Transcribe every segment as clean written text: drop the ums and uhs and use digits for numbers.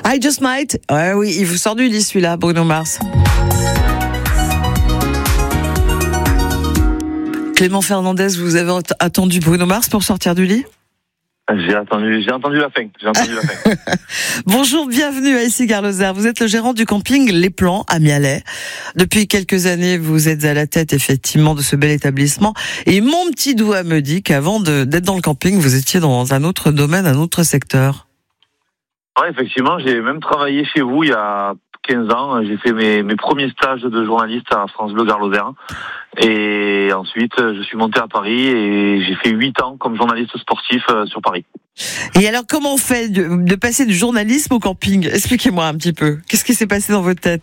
I Just Might. Ouais, oui, il vous sort du lit celui-là, Bruno Mars. Clément Fernandez, vous avez attendu Bruno Mars pour sortir du lit ? J'ai entendu la fin. Bonjour, bienvenue à Issy-Gare-Lozère. Vous êtes le gérant du camping Les Plans à Mialet. Depuis quelques années, vous êtes à la tête effectivement de ce bel établissement. Et mon petit doigt me dit qu'avant d'être dans le camping, vous étiez dans un autre domaine, un autre secteur. Oui, effectivement, j'ai même travaillé chez vous il y a 15 ans. J'ai fait mes premiers stages de journaliste à France Bleu Gare-Lozère. Et ensuite, je suis monté à Paris et j'ai fait 8 ans comme journaliste sportif sur Paris. Et alors, comment on fait de passer du journalisme au camping ? Expliquez-moi un petit peu. Qu'est-ce qui s'est passé dans votre tête ?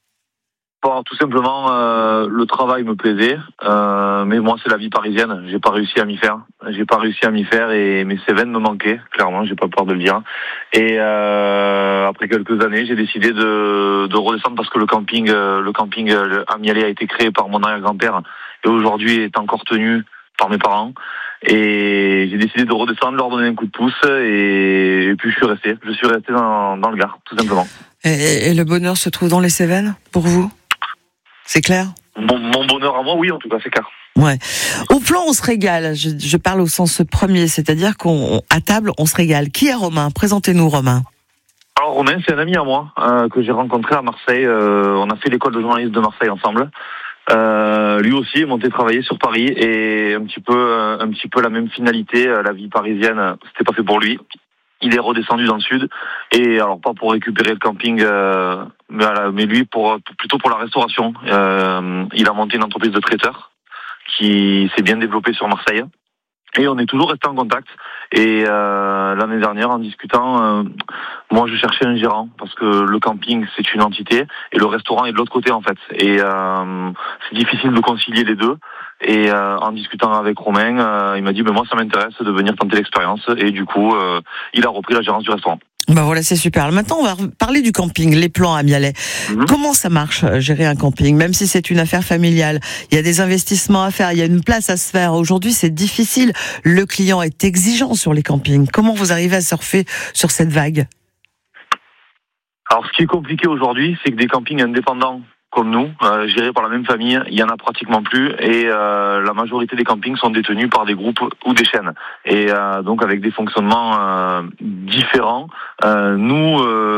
Bon, tout simplement, le travail me plaisait, mais moi, c'est la vie parisienne. J'ai pas réussi à m'y faire et mes Cévennes me manquaient, clairement, j'ai pas peur de le dire. Et après quelques années, j'ai décidé de redescendre parce que le camping à Mialet a été créé par mon arrière-grand-père et aujourd'hui est encore tenu par mes parents. Et j'ai décidé de redescendre, leur donner un coup de pouce et puis je suis resté dans le Gard, tout simplement. Et le bonheur se trouve dans les Cévennes, pour vous ? C'est clair ? Mon bonheur à moi, oui, en tout cas, c'est clair. Ouais. Au plan, on se régale. Je parle au sens premier, c'est-à-dire qu'à table, on se régale. Qui est Romain ? Présentez-nous Romain. Alors Romain, c'est un ami à moi que j'ai rencontré à Marseille. On a fait l'école de journalisme de Marseille ensemble. Lui aussi est monté travailler sur Paris et un petit peu la même finalité. La vie parisienne, c'était pas fait pour lui. Il est redescendu dans le sud et alors pas pour récupérer le camping, mais lui plutôt pour la restauration. Il a monté une entreprise de traiteur qui s'est bien développée sur Marseille et on est toujours resté en contact. Et l'année dernière, en discutant, moi je cherchais un gérant parce que le camping c'est une entité et le restaurant est de l'autre côté en fait. Et c'est difficile de concilier les deux. Et en discutant avec Romain, il m'a dit moi ça m'intéresse de venir tenter l'expérience et du coup il a repris la gérance du restaurant. Bah voilà, c'est super. Maintenant, on va parler du camping, Les Plans à Mialet. Comment ça marche, gérer un camping, même si c'est une affaire familiale? Il y a des investissements à faire, il y a une place à se faire. Aujourd'hui, c'est difficile. Le client est exigeant sur les campings. Comment vous arrivez à surfer sur cette vague? Alors, ce qui est compliqué aujourd'hui, c'est que des campings indépendants comme nous, gérés par la même famille, il y en a pratiquement plus et la majorité des campings sont détenus par des groupes ou des chaînes et donc avec des fonctionnements différents. Nous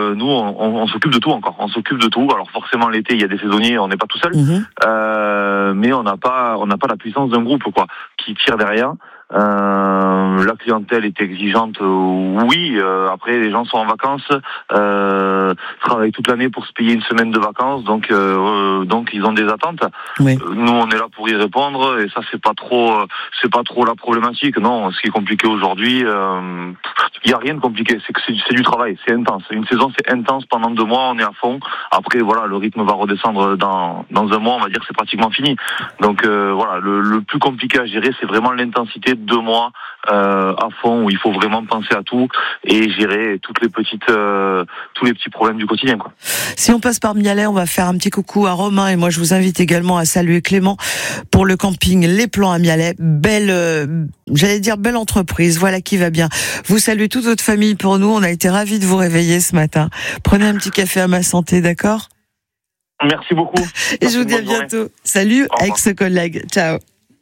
on s'occupe de tout encore, on s'occupe de tout. Alors forcément l'été il y a des saisonniers, on n'est pas tout seul, mais on n'a pas la puissance d'un groupe quoi qui tire derrière. La clientèle est exigeante, oui. Après, les gens sont en vacances, travaillent toute l'année pour se payer une semaine de vacances, donc ils ont des attentes. Oui. Nous, on est là pour y répondre, et ça, c'est pas trop la problématique. Non, ce qui est compliqué aujourd'hui, il y a rien de compliqué. C'est que c'est du travail, c'est intense. Une saison, c'est intense pendant 2 mois, on est à fond. Après, voilà, le rythme va redescendre dans un mois, on va dire que c'est pratiquement fini. Donc voilà, le plus compliqué à gérer, c'est vraiment l'intensité de 2 mois à fond où il faut vraiment penser à tout et gérer tous les petits problèmes du quotidien quoi. Si on passe par Mialet, on va faire un petit coucou à Romain et moi je vous invite également à saluer Clément pour le camping Les Plans à Mialet. Belle entreprise, voilà qui va bien. Vous saluez toute votre famille pour nous, on a été ravis de vous réveiller ce matin. Prenez un petit café à ma santé, d'accord ? Merci beaucoup. Et je vous dis à bientôt. Salut, ex-collègue. Ciao.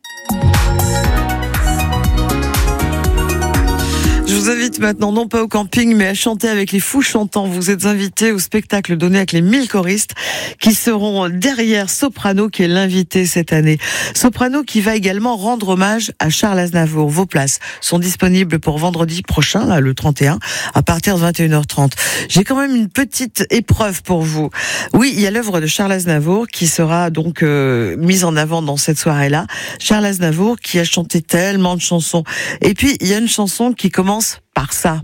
Je vous invite maintenant, non pas au camping, mais à chanter avec les Fous Chantants. Vous êtes invités au spectacle donné avec les 1000 choristes qui seront derrière Soprano, qui est l'invité cette année. Soprano qui va également rendre hommage à Charles Aznavour. Vos places sont disponibles pour vendredi prochain, là, le 31, à partir de 21h30. J'ai quand même une petite épreuve pour vous. Oui, il y a l'œuvre de Charles Aznavour qui sera donc mise en avant dans cette soirée-là. Charles Aznavour qui a chanté tellement de chansons. Et puis, il y a une chanson qui commence par ça.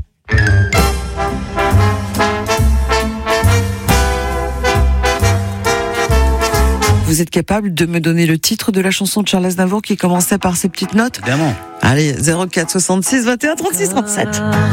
Vous êtes capable de me donner le titre de la chanson de Charles Aznavour qui commençait par ces petites notes ? Évidemment. Allez, 04 66 21 36 37.